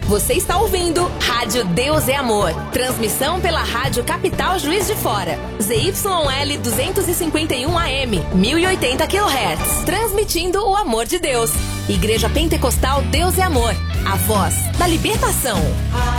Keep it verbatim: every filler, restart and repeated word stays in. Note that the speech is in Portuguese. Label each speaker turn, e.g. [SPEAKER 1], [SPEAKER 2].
[SPEAKER 1] Você está ouvindo Rádio Deus é Amor. Transmissão pela Rádio Capital Juiz de Fora. Z Y L duzentos e cinquenta e um A M, mil e oitenta quilohertz. Transmitindo o amor de Deus. Igreja Pentecostal Deus é Amor. A voz da libertação.